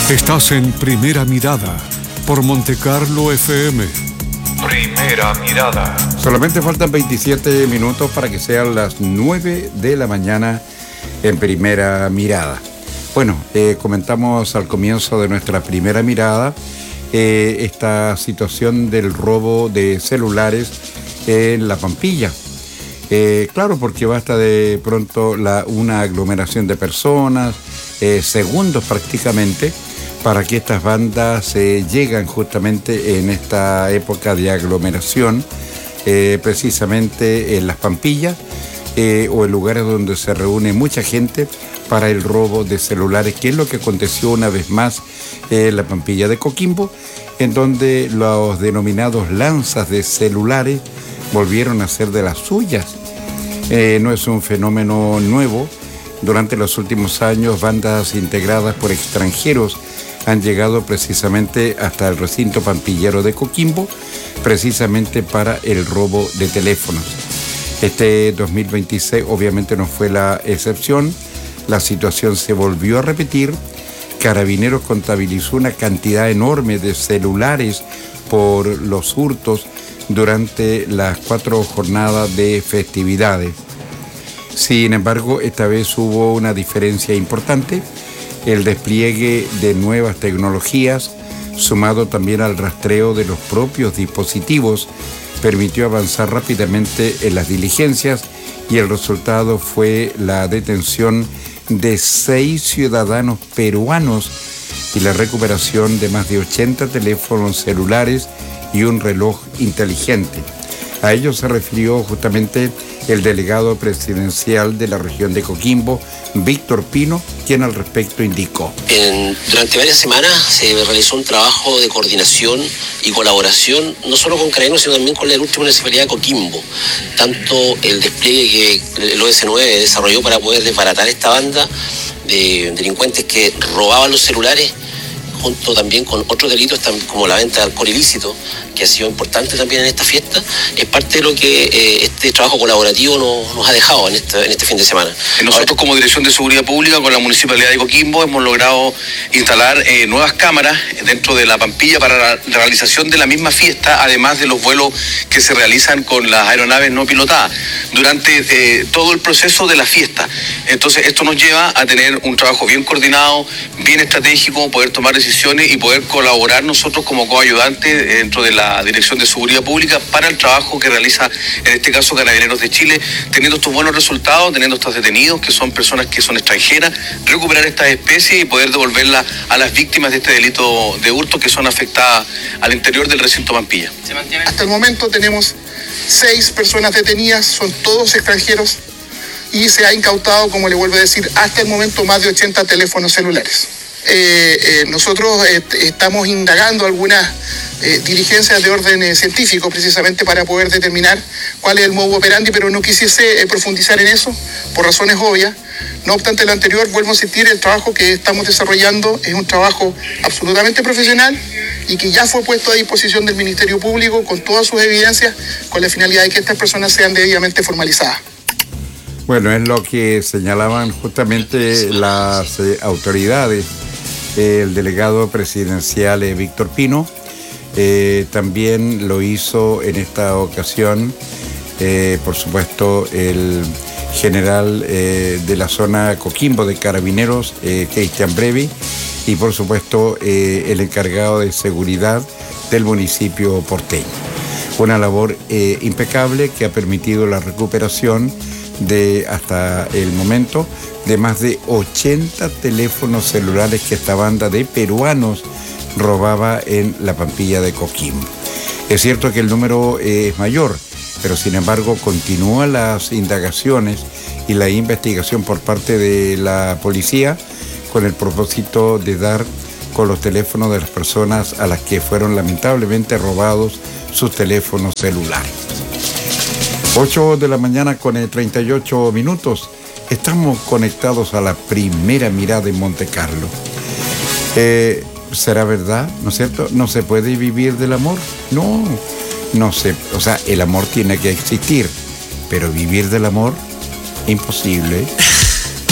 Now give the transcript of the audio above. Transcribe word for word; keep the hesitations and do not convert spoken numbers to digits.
Estás en Primera Mirada por Montecarlo F M. Primera Mirada. Solamente faltan veintisiete minutos para que sean las nueve de la mañana en Primera Mirada. Bueno, eh, comentamos al comienzo de nuestra Primera Mirada eh, esta situación del robo de celulares en La Pampilla. Eh, claro, porque basta de pronto la, una aglomeración de personas, eh, segundos prácticamente, para que estas bandas eh, llegan justamente en esta época de aglomeración, eh, precisamente en Las Pampillas eh, o en lugares donde se reúne mucha gente para el robo de celulares, que es lo que aconteció una vez más en La Pampilla de Coquimbo, en donde los denominados lanzas de celulares volvieron a ser de las suyas. Eh, no es un fenómeno nuevo. Durante los últimos años, bandas integradas por extranjeros han llegado precisamente hasta el recinto pampillero de Coquimbo, precisamente para el robo de teléfonos. Este dos mil veintiséis obviamente no fue la excepción. La situación se volvió a repetir. Carabineros contabilizó una cantidad enorme de celulares por los hurtos durante las cuatro jornadas de festividades. Sin embargo, esta vez hubo una diferencia importante. El despliegue de nuevas tecnologías, sumado también al rastreo de los propios dispositivos, permitió avanzar rápidamente en las diligencias y el resultado fue la detención de seis ciudadanos peruanos y la recuperación de más de ochenta teléfonos celulares y un reloj inteligente. A ello se refirió justamente el delegado presidencial de la región de Coquimbo, Víctor Pino, quien al respecto indicó. En, durante varias semanas se realizó un trabajo de coordinación y colaboración, no solo con Carabineros, sino también con la última municipalidad de Coquimbo. Tanto el despliegue que el O S nueve desarrolló para poder desbaratar esta banda de delincuentes que robaban los celulares, junto también con otros delitos como la venta de alcohol ilícito, que ha sido importante también en esta fiesta, es parte de lo que eh, este trabajo colaborativo nos, nos ha dejado en este, en este fin de semana. Nosotros como Dirección de Seguridad Pública con la Municipalidad de Coquimbo hemos logrado instalar eh, nuevas cámaras dentro de La Pampilla para la realización de la misma fiesta, además de los vuelos que se realizan con las aeronaves no pilotadas durante eh, todo el proceso de la fiesta. Entonces esto nos lleva a tener un trabajo bien coordinado, bien estratégico, poder tomar decisiones y poder colaborar nosotros como coayudantes dentro de la Dirección de Seguridad Pública para el trabajo que realiza en este caso Carabineros de Chile, teniendo estos buenos resultados, teniendo estos detenidos que son personas que son extranjeras, recuperar estas especies y poder devolverlas a las víctimas de este delito de hurto que son afectadas al interior del recinto Pampilla. Hasta el momento tenemos seis personas detenidas, son todos extranjeros y se ha incautado, como le vuelvo a decir, hasta el momento más de ochenta teléfonos celulares. Eh, eh, nosotros eh, estamos indagando algunas eh, diligencias de orden eh, científico precisamente para poder determinar cuál es el modo operandi, pero no quisiese eh, profundizar en eso por razones obvias. No obstante lo anterior, vuelvo a insistir, el trabajo que estamos desarrollando es un trabajo absolutamente profesional y que ya fue puesto a disposición del Ministerio Público con todas sus evidencias, con la finalidad de que estas personas sean debidamente formalizadas. Bueno, es lo que señalaban justamente las eh, autoridades. El delegado presidencial eh, Víctor Pino eh, también lo hizo en esta ocasión, eh, por supuesto, el general eh, de la zona Coquimbo de Carabineros, eh, Cristian Brevi, y por supuesto eh, el encargado de seguridad del municipio porteño. Una labor eh, impecable que ha permitido la recuperación de hasta el momento de más de ochenta teléfonos celulares que esta banda de peruanos robaba en La Pampilla de Coquimbo. Es cierto que el número es mayor, pero sin embargo continúan las indagaciones y la investigación por parte de la policía con el propósito de dar con los teléfonos de las personas a las que fueron lamentablemente robados sus teléfonos celulares. ocho de la mañana con treinta y ocho minutos. Estamos conectados a la Primera Mirada en Montecarlo. Eh, ¿Será verdad? ¿No es cierto? ¿No se puede vivir del amor? No, no sé. O sea, el amor tiene que existir, pero vivir del amor, imposible.